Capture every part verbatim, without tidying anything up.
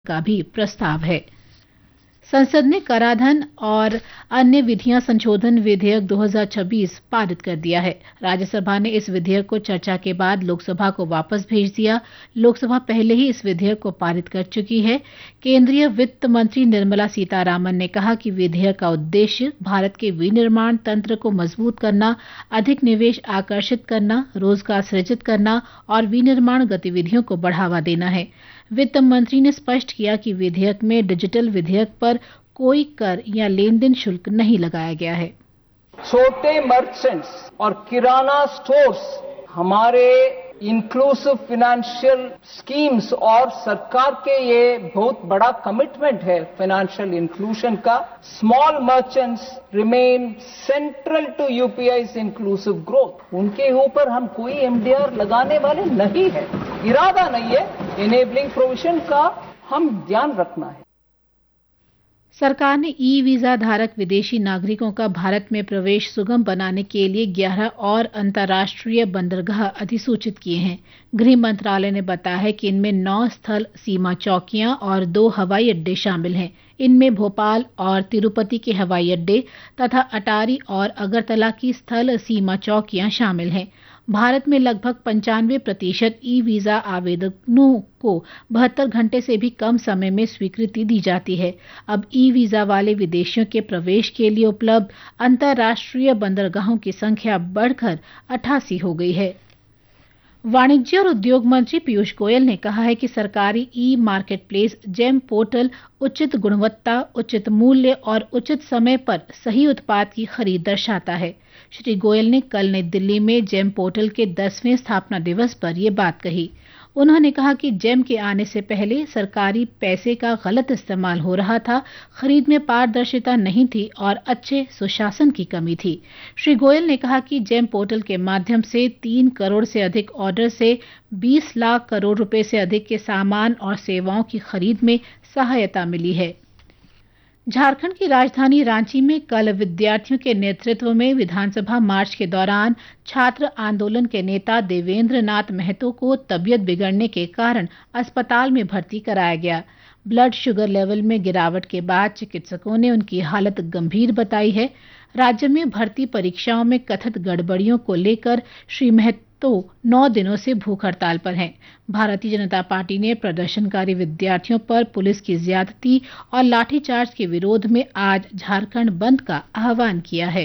का भी प्रस्ताव है। संसद ने कराधान और अन्य विधियां संशोधन विधेयक दो हज़ार छब्बीस पारित कर दिया है। राज्यसभा ने इस विधेयक को चर्चा के बाद लोकसभा को वापस भेज दिया। लोकसभा पहले ही इस विधेयक को पारित कर चुकी है। केंद्रीय वित्त मंत्री निर्मला सीतारामन ने कहा कि विधेयक का उद्देश्य भारत के विनिर्माण तंत्र को मजबूत करना, अधिक निवेश आकर्षित करना, रोजगार सृजित करना और विनिर्माण गतिविधियों को बढ़ावा देना है। वित्त मंत्री ने स्पष्ट किया कि विधेयक में डिजिटल विधेयक पर कोई कर या लेन देन शुल्क नहीं लगाया गया है। छोटे मर्चेंट्स और किराना स्टोर्स हमारे इंक्लूसिव फाइनेंशियल स्कीम्स और सरकार के ये बहुत बड़ा कमिटमेंट है फाइनेंशियल इंक्लूजन का। Small merchants remain central to यूपीआई's inclusive growth. उनके ऊपर हम कोई एमडीआर लगाने वाले नहीं है, इरादा नहीं है। इनेबलिंग प्रोविजन का हम ध्यान रखना है। सरकार ने ई वीजा धारक विदेशी नागरिकों का भारत में प्रवेश सुगम बनाने के लिए ग्यारह और अंतर्राष्ट्रीय बंदरगाह अधिसूचित किए हैं। गृह मंत्रालय ने बताया है कि इनमें नौ स्थल सीमा चौकियां और दो हवाई अड्डे शामिल हैं। इनमें भोपाल और तिरुपति के हवाई अड्डे तथा अटारी और अगरतला की स्थल सीमा चौकियां शामिल हैं। भारत में लगभग पंचानवे प्रतिशत ई वीजा आवेदकों को बहत्तर घंटे से भी कम समय में स्वीकृति दी जाती है। अब ई वीजा वाले विदेशियों के प्रवेश के लिए उपलब्ध अंतर्राष्ट्रीय बंदरगाहों की संख्या बढ़कर अट्ठासी हो गई है। वाणिज्य और उद्योग मंत्री पीयूष गोयल ने कहा है कि सरकारी ई मार्केट प्लेस जेम पोर्टल उचित गुणवत्ता, उचित मूल्य और उचित समय पर सही उत्पाद की खरीद दर्शाता है। श्री गोयल ने कल नई दिल्ली में जेम पोर्टल के दसवें स्थापना दिवस पर यह बात कही। उन्होंने कहा कि जेम के आने से पहले सरकारी पैसे का गलत इस्तेमाल हो रहा था, खरीद में पारदर्शिता नहीं थी और अच्छे सुशासन की कमी थी। श्री गोयल ने कहा कि जेम पोर्टल के माध्यम से तीन करोड़ से अधिक ऑर्डर से बीस लाख करोड़ रुपए से अधिक के सामान और सेवाओं की खरीद में सहायता मिली है। झारखंड की राजधानी रांची में कल विद्यार्थियों के नेतृत्व में विधानसभा मार्च के दौरान छात्र आंदोलन के नेता देवेंद्र नाथ महतो को तबीयत बिगड़ने के कारण अस्पताल में भर्ती कराया गया। ब्लड शुगर लेवल में गिरावट के बाद चिकित्सकों ने उनकी हालत गंभीर बताई है। राज्य में भर्ती परीक्षाओं में कथित गड़बड़ियों को लेकर श्री महतो तो नौ दिनों से भूख हड़ताल पर हैं। भारतीय जनता पार्टी ने प्रदर्शनकारी विद्यार्थियों पर पुलिस की ज्यादती और लाठीचार्ज के विरोध में आज झारखंड बंद का आह्वान किया है।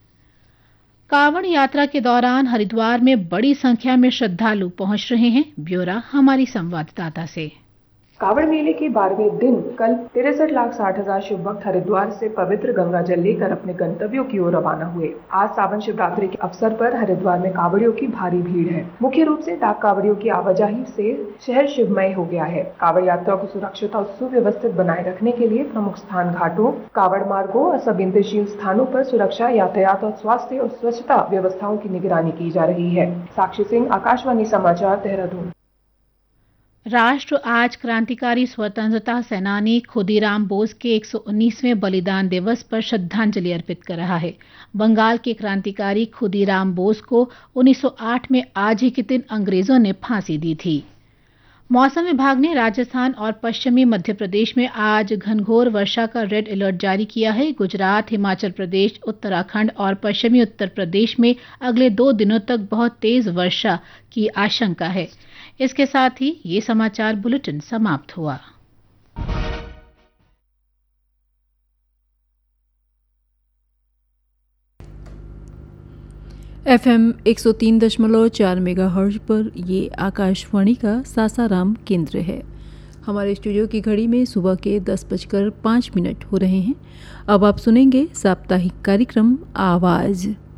कांवड़ यात्रा के दौरान हरिद्वार में बड़ी संख्या में श्रद्धालु पहुंच रहे हैं। ब्यौरा हमारी संवाददाता से। कांवड़ मेले के बारहवें दिन कल तिरसठ लाख साठ हजार शिव भक्त हरिद्वार से पवित्र गंगा जल लेकर अपने गंतव्यों की ओर रवाना हुए। आज सावन शिवरात्रि के अवसर पर हरिद्वार में कांवड़ियों की भारी भीड़ है। मुख्य रूप से डाक कांवड़ियों की आवाजाही से शहर शिवमय हो गया है। कांवड़ यात्रा को सुरक्षित और सुव्यवस्थित बनाए रखने के लिए प्रमुख स्थान घाटों, कांवड़ मार्गों और संवेदनशील स्थानों पर सुरक्षा, यातायात और स्वास्थ्य और स्वच्छता व्यवस्थाओं की निगरानी की जा रही है। साक्षी सिंह, आकाशवाणी समाचार, देहरादून। राष्ट्र आज क्रांतिकारी स्वतंत्रता सेनानी खुदीराम बोस के एक सौ उन्नीसवें बलिदान दिवस पर श्रद्धांजलि अर्पित कर रहा है। बंगाल के क्रांतिकारी खुदीराम बोस को उन्नीस सौ आठ में आज ही के दिन अंग्रेजों ने फांसी दी थी। मौसम विभाग ने राजस्थान और पश्चिमी मध्य प्रदेश में आज घनघोर वर्षा का रेड अलर्ट जारी किया है। गुजरात, हिमाचल प्रदेश, उत्तराखंड और पश्चिमी उत्तर प्रदेश में अगले दो दिनों तक बहुत तेज वर्षा की आशंका है। इसके साथ ही ये समाचार बुलेटिन समाप्त हुआ। एफएम एक सौ तीन दशमलव चार मेगाहर्ट्ज पर ये आकाशवाणी का सासाराम केंद्र है। हमारे स्टूडियो की घड़ी में सुबह के दस बजकर पाँच मिनट हो रहे हैं। अब आप सुनेंगे साप्ताहिक कार्यक्रम आवाज़।